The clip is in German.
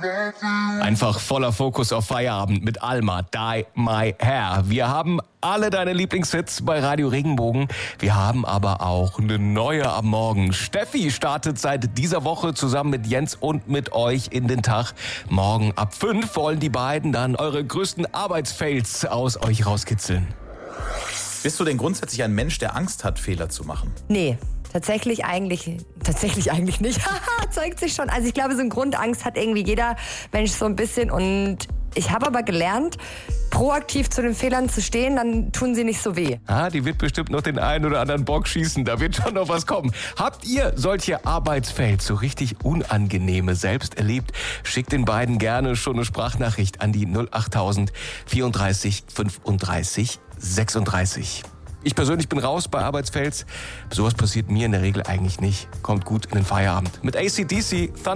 Einfach voller Fokus auf Feierabend mit Alma, Dye My Hair. Wir haben alle deine Lieblingshits bei Radio Regenbogen. Wir haben aber auch eine neue am Morgen. Steffi startet seit dieser Woche zusammen mit Jens und mit euch in den Tag. Morgen ab 5 wollen die beiden dann eure größten Arbeitsfails aus euch rauskitzeln. Bist du denn grundsätzlich ein Mensch, der Angst hat, Fehler zu machen? Nee. Tatsächlich eigentlich nicht. Zeigt sich schon. Also ich glaube, so eine Grundangst hat irgendwie jeder Mensch so ein bisschen. Und ich habe aber gelernt, proaktiv zu den Fehlern zu stehen, dann tun sie nicht so weh. Die wird bestimmt noch den einen oder anderen Bock schießen. Da wird schon noch was kommen. Habt ihr solche Arbeitsfails, so richtig unangenehme, selbst erlebt? Schickt den beiden gerne schon eine Sprachnachricht an die 08000 34 35 36. Ich persönlich bin raus bei Arbeitsfails. Sowas passiert mir in der Regel eigentlich nicht. Kommt gut in den Feierabend. Mit AC/DC, Thunder.